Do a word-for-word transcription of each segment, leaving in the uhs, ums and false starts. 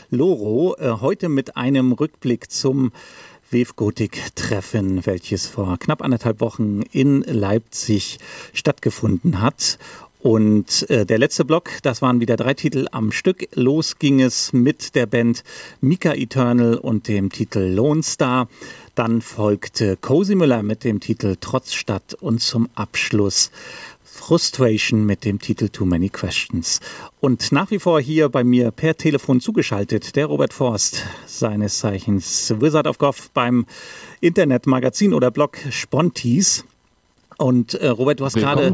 Loro, äh, heute mit einem Rückblick zum Wave-Gothic-Treffen, welches vor knapp anderthalb Wochen in Leipzig stattgefunden hat. Und äh, der letzte Block, das waren wieder drei Titel am Stück. Los ging es mit der Band Mika Eternal und dem Titel Lone Star. Dann folgte Cozy Müller mit dem Titel Trotzstadt und zum Abschluss Frustration mit dem Titel Too Many Questions. Und nach wie vor hier bei mir per Telefon zugeschaltet der Robert Forst, seines Zeichens Wizard of Goth beim Internetmagazin oder Blog Spontis. Und äh, Robert, du hast gerade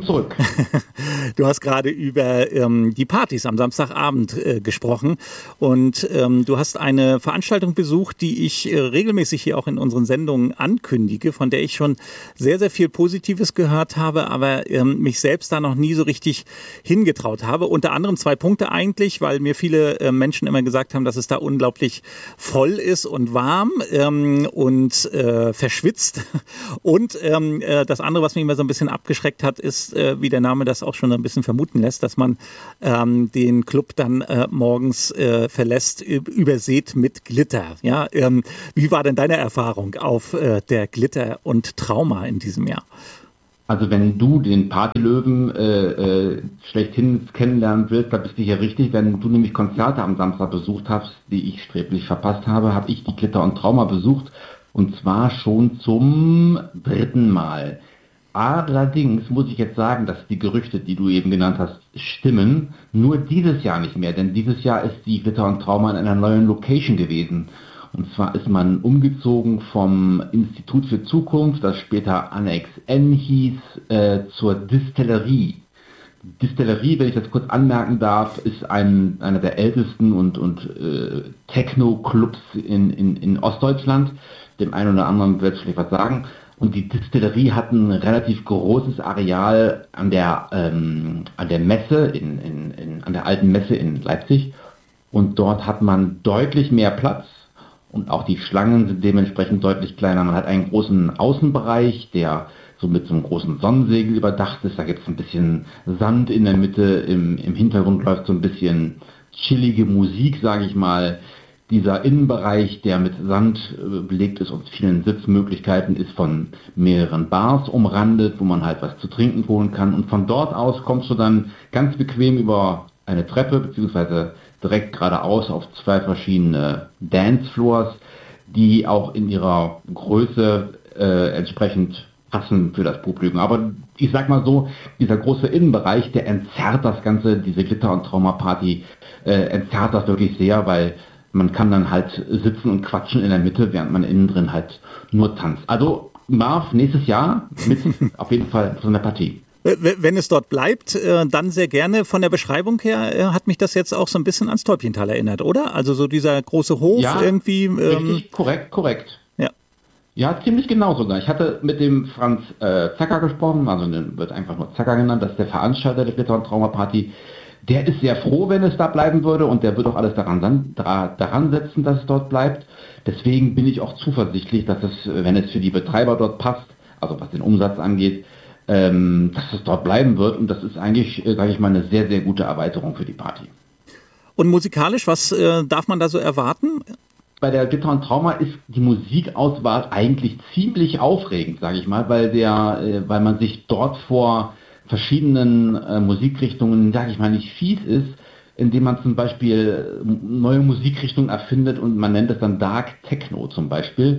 du hast gerade über ähm, die Partys am Samstagabend äh, gesprochen und ähm, du hast eine Veranstaltung besucht, die ich äh, regelmäßig hier auch in unseren Sendungen ankündige, von der ich schon sehr, sehr viel Positives gehört habe, aber ähm, mich selbst da noch nie so richtig hingetraut habe. Unter anderem zwei Punkte eigentlich, weil mir viele äh, Menschen immer gesagt haben, dass es da unglaublich voll ist und warm ähm, und äh, verschwitzt. Und ähm, äh, das andere, was mich immer so ein bisschen abgeschreckt hat, ist, äh, wie der Name das auch schon ein bisschen vermuten lässt, dass man ähm, den Club dann äh, morgens äh, verlässt, übersät mit Glitter. Ja, ähm, wie war denn deine Erfahrung auf äh, der Glitter und Trauma in diesem Jahr? Also wenn du den Partylöwen äh, äh, schlechthin kennenlernen willst, da bist du hier richtig. Wenn du nämlich Konzerte am Samstag besucht hast, die ich sträflich verpasst habe, habe ich die Glitter und Trauma besucht und zwar schon zum dritten Mal. Allerdings muss ich jetzt sagen, dass die Gerüchte, die du eben genannt hast, stimmen. Nur dieses Jahr nicht mehr, denn dieses Jahr ist die Glitter und Trauma in einer neuen Location gewesen. Und zwar ist man umgezogen vom Institut für Zukunft, das später Annex N hieß, äh, zur Distillerie. Distillerie, wenn ich das kurz anmerken darf, ist ein, einer der ältesten und, und äh, Techno-Clubs in, in, in Ostdeutschland. Dem einen oder anderen wird es vielleicht was sagen. Und die Distillerie hat ein relativ großes Areal an der, ähm, an der Messe, in, in, in, an der alten Messe in Leipzig. Und dort hat man deutlich mehr Platz und auch die Schlangen sind dementsprechend deutlich kleiner. Man hat einen großen Außenbereich, der so mit so einem großen Sonnensegel überdacht ist. Da gibt es ein bisschen Sand in der Mitte, im, im Hintergrund läuft so ein bisschen chillige Musik, sage ich mal. Dieser Innenbereich, der mit Sand äh, belegt ist und vielen Sitzmöglichkeiten, ist von mehreren Bars umrandet, wo man halt was zu trinken holen kann. Und von dort aus kommst du dann ganz bequem über eine Treppe, beziehungsweise direkt geradeaus auf zwei verschiedene Dancefloors, die auch in ihrer Größe äh, entsprechend passen für das Publikum. Aber ich sag mal so, dieser große Innenbereich, der entzerrt das Ganze, diese Glitter- und Traumaparty, äh, entzerrt das wirklich sehr, weil man kann dann halt sitzen und quatschen in der Mitte, während man innen drin halt nur tanzt. Also Marv, nächstes Jahr mit auf jeden Fall so einer Partie. Wenn es dort bleibt, dann sehr gerne. Von der Beschreibung her hat mich das jetzt auch so ein bisschen ans Täubchental erinnert, oder? Also so dieser große Hof ja, irgendwie. Richtig, ähm, korrekt, korrekt. Ja. Ja, ziemlich genau sogar. Ich hatte mit dem Franz äh, Zacker gesprochen, also wird einfach nur Zacker genannt, das ist der Veranstalter der Glitter- und Traumaparty. Der ist sehr froh, wenn es da bleiben würde und der wird auch alles daran, daran setzen, dass es dort bleibt. Deswegen bin ich auch zuversichtlich, dass es, wenn es für die Betreiber dort passt, also was den Umsatz angeht, ähm, dass es dort bleiben wird. Und das ist eigentlich, sage ich mal, eine sehr, sehr gute Erweiterung für die Party. Und musikalisch, was äh, darf man da so erwarten? Bei der Glitter und Trauma ist die Musikauswahl eigentlich ziemlich aufregend, sage ich mal, weil, der, äh, weil man sich dort vor verschiedenen äh, Musikrichtungen, sage ich mal, nicht fies ist, indem man zum Beispiel neue Musikrichtungen erfindet und man nennt es dann Dark Techno zum Beispiel.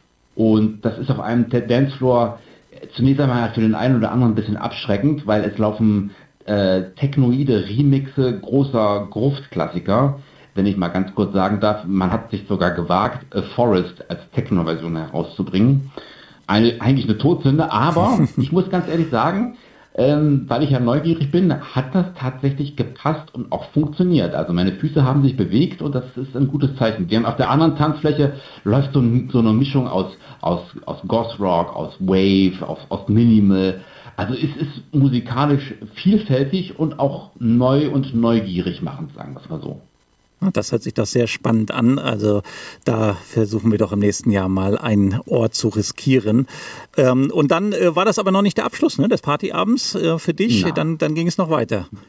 Und das ist auf einem Dancefloor zunächst einmal für den einen oder anderen ein bisschen abschreckend, weil es laufen äh, technoide Remixe großer Gruftklassiker. Wenn ich mal ganz kurz sagen darf, man hat sich sogar gewagt, A Forest als Techno-Version herauszubringen. Eine, eigentlich eine Todsünde, aber ich muss ganz ehrlich sagen, Ähm, weil ich ja neugierig bin, hat das tatsächlich gepasst und auch funktioniert. Also meine Füße haben sich bewegt und das ist ein gutes Zeichen. Während auf der anderen Tanzfläche läuft so, so eine Mischung aus, aus, aus Goth Rock, aus Wave, aus, aus Minimal. Also es ist musikalisch vielfältig und auch neu und neugierig machend, sagen wir es mal so. Das hört sich doch sehr spannend an. Also da versuchen wir doch im nächsten Jahr mal einen Ort zu riskieren. Ähm, und dann äh, war das aber noch nicht der Abschluss, ne, des Partyabends äh, für dich. Dann, dann ging es noch weiter.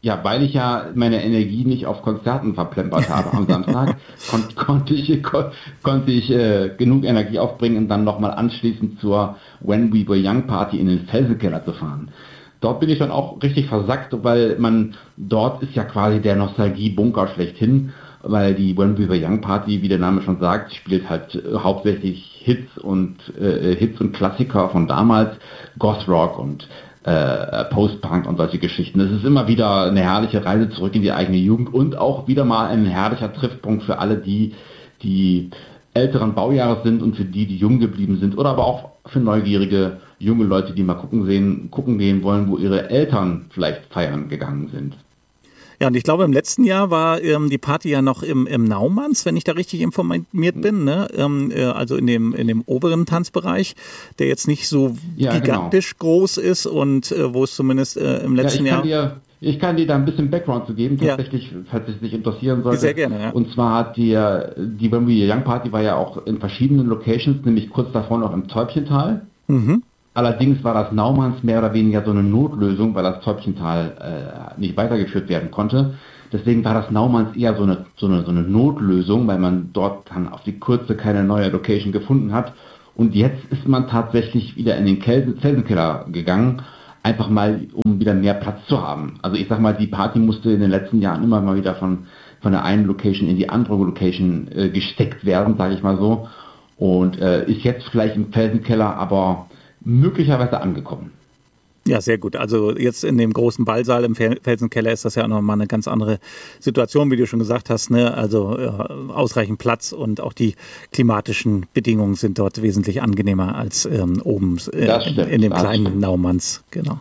Ja, weil ich ja meine Energie nicht auf Konzerten verplempert habe am Samstag, kon konnte ich, kon konnte ich äh, genug Energie aufbringen, um dann nochmal anschließend zur When We Were Young Party in den Felsenkeller zu fahren. Dort bin ich dann auch richtig versackt, weil man, dort ist ja quasi der Nostalgie-Bunker schlechthin, weil die When We Were Young Party, wie der Name schon sagt, spielt halt äh, hauptsächlich Hits und äh, Hits und Klassiker von damals, Goth Rock und Äh, Post-Punk und solche Geschichten. Es ist immer wieder eine herrliche Reise zurück in die eigene Jugend und auch wieder mal ein herrlicher Triffpunkt für alle, die die älteren Baujahre sind und für die, die jung geblieben sind oder aber auch für neugierige junge Leute, die mal gucken sehen, gucken gehen wollen, wo ihre Eltern vielleicht feiern gegangen sind. Ja, und ich glaube, im letzten Jahr war ähm, die Party ja noch im, im Naumanns, wenn ich da richtig informiert bin, ne? Ähm, äh, also in dem, in dem oberen Tanzbereich, der jetzt nicht so ja, gigantisch genau. groß ist und äh, wo es zumindest äh, im letzten ja, ich Jahr... Dir, ich kann dir da ein bisschen Background zu geben, tatsächlich, ja. falls es dich interessieren sollte. Sehr gerne, ja. Und zwar hat die, die When We Were Young Party war ja auch in verschiedenen Locations, nämlich kurz davor noch im Täubchental. Mhm. Allerdings war das Naumanns mehr oder weniger so eine Notlösung, weil das Täubchental äh, nicht weitergeführt werden konnte. Deswegen war das Naumanns eher so eine, so, eine, so eine Notlösung, weil man dort dann auf die Kurze keine neue Location gefunden hat. Und jetzt ist man tatsächlich wieder in den Felsenkeller gegangen, einfach mal, um wieder mehr Platz zu haben. Also ich sag mal, die Party musste in den letzten Jahren immer mal wieder von, von der einen Location in die andere Location äh, gesteckt werden, sage ich mal so. Und äh, ist jetzt vielleicht im Felsenkeller, aber möglicherweise angekommen. Ja, sehr gut. Also jetzt in dem großen Ballsaal im Felsenkeller ist das ja auch nochmal eine ganz andere Situation, wie du schon gesagt hast, ne? Also ja, ausreichend Platz und auch die klimatischen Bedingungen sind dort wesentlich angenehmer als ähm, oben äh, in, in dem kleinen Naumanns. Genau.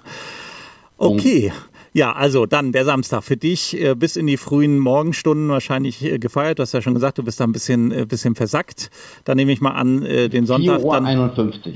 Okay. Ja, also dann der Samstag für dich äh, bis in die frühen Morgenstunden wahrscheinlich äh, gefeiert. Du hast ja schon gesagt, du bist da ein bisschen, äh, bisschen versackt. Dann nehme ich mal an, äh, den Sonntag vier Uhr dann... einundfünfzig.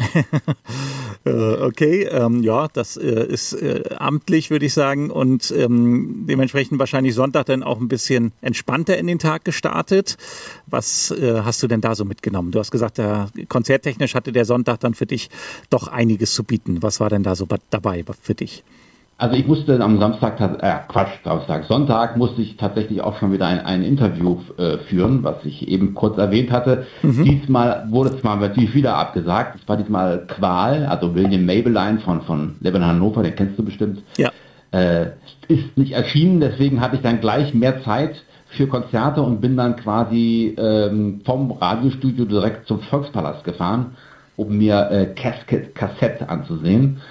äh, okay, ähm, ja, das äh, ist äh, amtlich, würde ich sagen. Und ähm, dementsprechend wahrscheinlich Sonntag dann auch ein bisschen entspannter in den Tag gestartet. Was äh, hast du denn da so mitgenommen? Du hast gesagt, äh, konzerttechnisch hatte der Sonntag dann für dich doch einiges zu bieten. Was war denn da so dabei für dich? Also ich musste am Samstag, äh, Quatsch, Samstag, Sonntag musste ich tatsächlich auch schon wieder ein, ein Interview äh, führen, was ich eben kurz erwähnt hatte. Mhm. Diesmal wurde es mal natürlich wieder abgesagt. Es war diesmal Qual, also William Mabeline von, von Lebanon Hannover, den kennst du bestimmt. Ja. Äh, ist nicht erschienen, deswegen hatte ich dann gleich mehr Zeit für Konzerte und bin dann quasi ähm, vom Radiostudio direkt zum Volkspalast gefahren, um mir äh, Casket Cassette anzusehen.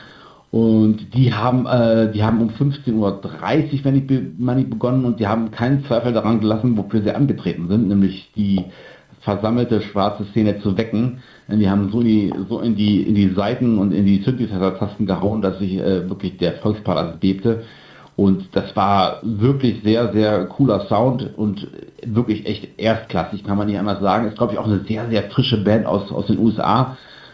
Und die haben, äh, die haben um fünfzehn Uhr dreißig, wenn ich be meine ich, begonnen, und die haben keinen Zweifel daran gelassen, wofür sie angetreten sind, nämlich die versammelte schwarze Szene zu wecken. Denn die haben so, die, so in die in die Saiten und in die Synthesizer-Tasten gehauen, dass sich äh, wirklich der Volkspalast bebte. Und das war wirklich sehr, sehr cooler Sound und wirklich echt erstklassig, kann man nicht anders sagen. Ist, glaube ich, auch eine sehr, sehr frische Band aus, aus den U S A.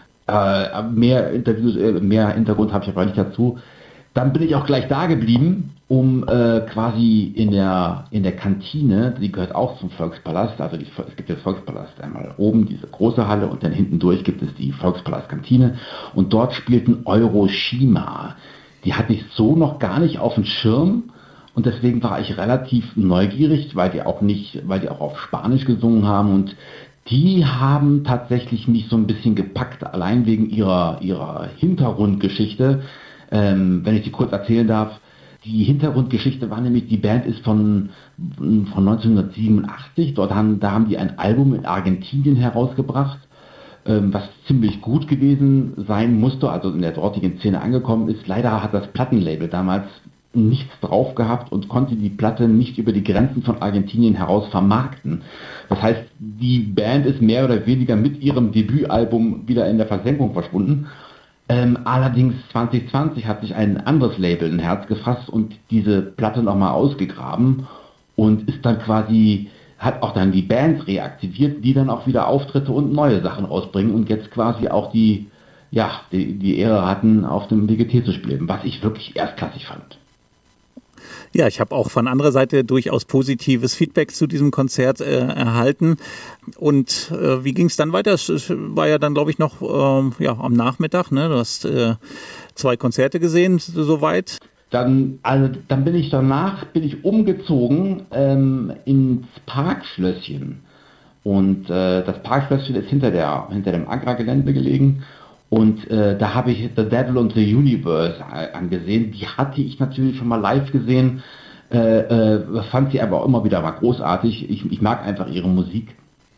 Äh, mehr Interviews, äh, mehr Hintergrund habe ich aber nicht dazu. Dann bin ich auch gleich da geblieben, um äh, quasi in der in der Kantine, die gehört auch zum Volkspalast, also die, es gibt den Volkspalast einmal oben, diese große Halle, und dann hinten durch gibt es die Volkspalast-Kantine, und dort spielten Euroshima. Die hatte ich so noch gar nicht auf dem Schirm, und deswegen war ich relativ neugierig, weil die auch nicht, weil die auch auf Spanisch gesungen haben, und die haben tatsächlich mich so ein bisschen gepackt, allein wegen ihrer, ihrer Hintergrundgeschichte. Ähm, wenn ich die kurz erzählen darf. Die Hintergrundgeschichte war nämlich, die Band ist von, von neunzehnhundertsiebenundachtzig. Dort haben, da haben die ein Album in Argentinien herausgebracht, ähm, was ziemlich gut gewesen sein musste, also in der dortigen Szene angekommen ist. Leider hat das Plattenlabel damals nichts drauf gehabt und konnte die Platte nicht über die Grenzen von Argentinien heraus vermarkten. Das heißt, die Band ist mehr oder weniger mit ihrem Debütalbum wieder in der Versenkung verschwunden. Ähm, allerdings zwanzig zwanzig hat sich ein anderes Label ein Herz gefasst und diese Platte nochmal ausgegraben und ist dann quasi, hat auch dann die Bands reaktiviert, die dann auch wieder Auftritte und neue Sachen rausbringen und jetzt quasi auch die, ja, die, die Ehre hatten, auf dem W G T zu spielen, was ich wirklich erstklassig fand. Ja, ich habe auch von anderer Seite durchaus positives Feedback zu diesem Konzert äh, erhalten. Und äh, wie ging es dann weiter? Es, es war ja dann, glaube ich, noch äh, ja, am Nachmittag. Ne? Du hast äh, zwei Konzerte gesehen, soweit. Dann, also, dann bin ich danach, bin ich umgezogen ähm, ins Parkschlösschen. Und äh, das Parkschlösschen ist hinter, der, hinter dem Agra-Gelände gelegen. Und äh, da habe ich The Devil and the Universe angesehen. Die hatte ich natürlich schon mal live gesehen. Äh, äh, fand sie aber auch immer wieder mal großartig. Ich, ich mag einfach ihre Musik.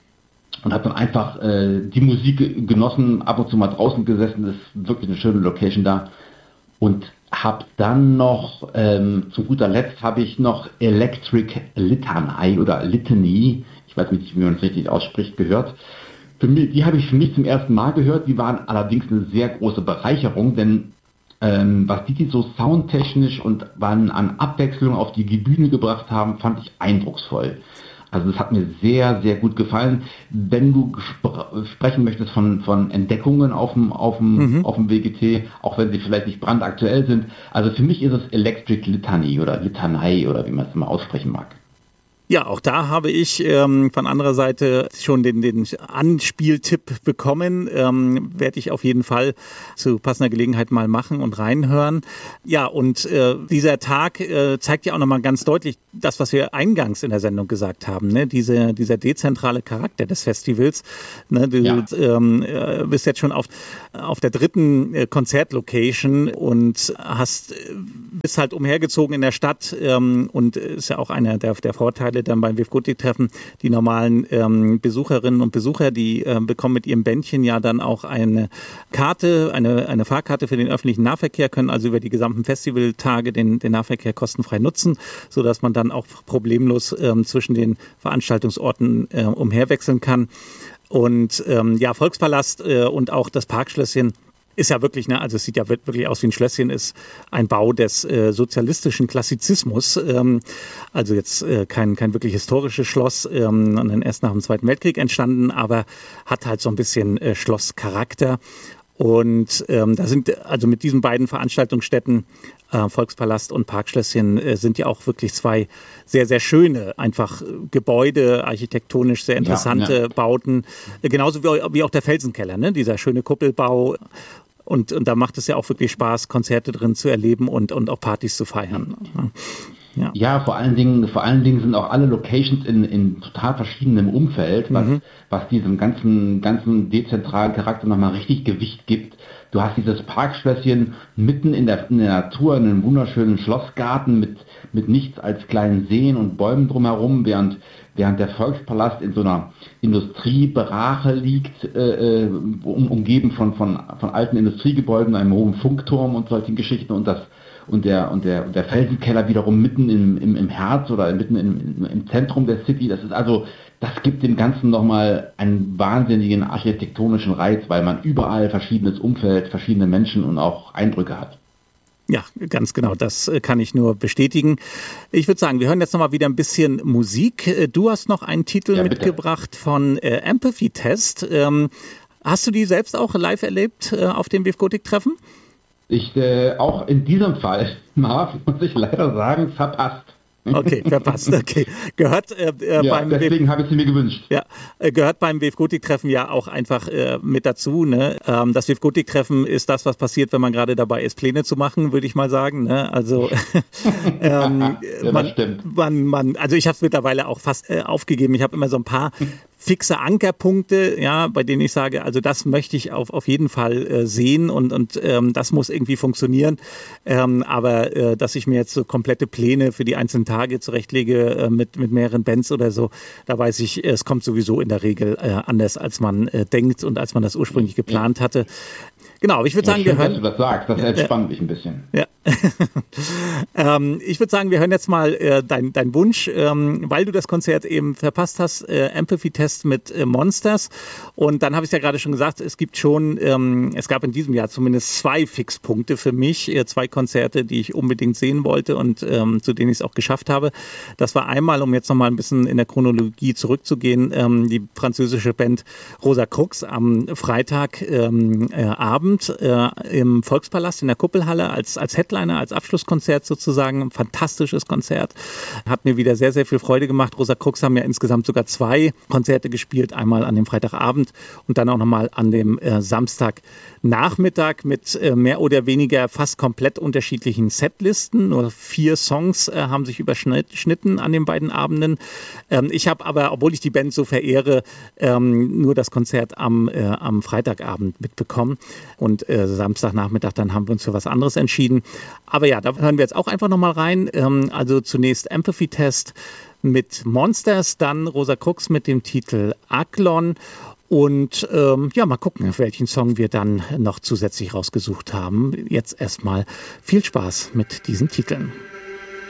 Und habe dann einfach äh, die Musik genossen, ab und zu mal draußen gesessen. Das ist wirklich eine schöne Location da. Und habe dann noch, ähm, zu guter Letzt habe ich noch Electric Litanei oder Litany, ich weiß nicht, wie man es richtig ausspricht, gehört. Für mich, die habe ich für mich zum ersten Mal gehört, die waren allerdings eine sehr große Bereicherung, denn ähm, was die so soundtechnisch und wann an Abwechslung auf die Bühne gebracht haben, fand ich eindrucksvoll. Also das hat mir sehr, sehr gut gefallen. Wenn du gespr- sprechen möchtest von, von Entdeckungen auf dem, auf dem, mhm. auf dem W G T, auch wenn sie vielleicht nicht brandaktuell sind. Also für mich ist es Electric Litany oder Litanei oder wie man es mal aussprechen mag. Ja, auch da habe ich ähm, von anderer Seite schon den, den Anspieltipp bekommen. Ähm, werde ich auf jeden Fall zu passender Gelegenheit mal machen und reinhören. Ja, und äh, dieser Tag äh, zeigt ja auch nochmal ganz deutlich das, was wir eingangs in der Sendung gesagt haben, ne? Diese, dieser dezentrale Charakter des Festivals. Ne? Du ja. ähm, bist jetzt schon auf, auf der dritten äh, Konzertlocation und hast, bist halt umhergezogen in der Stadt ähm, und ist ja auch einer der, der Vorteile dann beim W F Gotik-Treffen. Die normalen ähm, Besucherinnen und Besucher, die äh, bekommen mit ihrem Bändchen ja dann auch eine Karte, eine, eine Fahrkarte für den öffentlichen Nahverkehr, können also über die gesamten Festivaltage den, den Nahverkehr kostenfrei nutzen, sodass man dann auch problemlos ähm, zwischen den Veranstaltungsorten äh, umherwechseln kann. Und ähm, ja, Volkspalast äh, und auch das Parkschlösschen ist ja wirklich, ne, also es sieht ja wirklich aus wie ein Schlösschen, ist ein Bau des äh, sozialistischen Klassizismus. Ähm, also jetzt äh, kein, kein wirklich historisches Schloss, ähm, sondern erst nach dem Zweiten Weltkrieg entstanden, aber hat halt so ein bisschen äh, Schlosscharakter. Und ähm, da sind also mit diesen beiden Veranstaltungsstätten, äh, Volkspalast und Parkschlösschen, äh, sind ja auch wirklich zwei sehr, sehr schöne, einfach Gebäude, architektonisch sehr interessante ja, ja. Bauten. Äh, genauso wie, wie auch der Felsenkeller, ne? Dieser schöne Kuppelbau. Und, und da macht es ja auch wirklich Spaß, Konzerte drin zu erleben und, und auch Partys zu feiern. Ja, ja vor, allen Dingen, vor allen Dingen sind auch alle Locations in, in total verschiedenem Umfeld, was, mhm. was diesem ganzen, ganzen dezentralen Charakter nochmal richtig Gewicht gibt. Du hast dieses Parkschlösschen mitten in der, in der Natur, in einem wunderschönen Schlossgarten mit, mit nichts als kleinen Seen und Bäumen drumherum, während, während der Volkspalast in so einer Industrieberache liegt, äh, um, umgeben von, von, von alten Industriegebäuden, einem hohen Funkturm und solchen Geschichten und das und der und der und der Felsenkeller wiederum mitten im, im, im Herz oder mitten im, im Zentrum der City. Das ist also, das gibt dem Ganzen nochmal einen wahnsinnigen architektonischen Reiz, weil man überall verschiedenes Umfeld, verschiedene Menschen und auch Eindrücke hat. Ja, ganz genau, das kann ich nur bestätigen. Ich würde sagen, wir hören jetzt nochmal wieder ein bisschen Musik. Du hast noch einen Titel ja, mitgebracht von äh, Empathy Test. Ähm, hast du die selbst auch live erlebt äh, auf dem W F Gotik-Treffen? Ich, äh, auch in diesem Fall, Marv, muss ich leider sagen, verpasst. Okay, verpasst, okay. Gehört äh, ja, beim deswegen habe ich sie mir gewünscht. Ja, gehört beim W F Gotik-Treffen ja auch einfach äh, mit dazu. Ne? Ähm, das W F Gotik-Treffen ist das, was passiert, wenn man gerade dabei ist, Pläne zu machen, würde ich mal sagen. Ne? Also, ähm, ja, man, das stimmt. Man, man, also ich habe es mittlerweile auch fast äh, aufgegeben. Ich habe immer so ein paar fixe Ankerpunkte, ja, bei denen ich sage, also das möchte ich auf, auf jeden Fall äh, sehen und, und ähm, das muss irgendwie funktionieren. Ähm, aber äh, dass ich mir jetzt so komplette Pläne für die einzelnen Tage zurechtlege äh, mit, mit mehreren Bands oder so, da weiß ich, es kommt sowieso in der Regel äh, anders, als man äh, denkt und als man das ursprünglich geplant hatte. Genau, aber ich würde sagen, schön, wir hören... dass du das sagst, das entspannt ja. mich ein bisschen. Ja. ähm, ich würde sagen, wir hören jetzt mal äh, dein, dein Wunsch, ähm, weil du das Konzert eben verpasst hast, äh, Empathy Test mit äh, Monsters. Und dann habe ich ja gerade schon gesagt, es gibt schon, ähm, es gab in diesem Jahr zumindest zwei Fixpunkte für mich, äh, zwei Konzerte, die ich unbedingt sehen wollte und ähm, zu denen ich es auch geschafft habe. Das war einmal, um jetzt nochmal ein bisschen in der Chronologie zurückzugehen, ähm, die französische Band Rosa Crux am Freitag ähm, äh, Abend äh, im Volkspalast in der Kuppelhalle als, als Headliner Headliner, als Abschlusskonzert sozusagen. Ein fantastisches Konzert. Hat mir wieder sehr, sehr viel Freude gemacht. Rosa Crux haben ja insgesamt sogar zwei Konzerte gespielt. Einmal an dem Freitagabend und dann auch nochmal an dem äh, Samstagnachmittag mit äh, mehr oder weniger fast komplett unterschiedlichen Setlisten. Nur vier Songs äh, haben sich überschnitten an den beiden Abenden. Ähm, ich habe aber, obwohl ich die Band so verehre, ähm, nur das Konzert am, äh, am Freitagabend mitbekommen. Und äh, Samstagnachmittag, dann haben wir uns für was anderes entschieden. Aber ja, da hören wir jetzt auch einfach nochmal rein. Ähm, also zunächst Empathy Test mit Monsters, dann Rosa Crux mit dem Titel Aklon. Und ähm, ja, mal gucken, welchen Song wir dann noch zusätzlich rausgesucht haben. Jetzt erstmal viel Spaß mit diesen Titeln.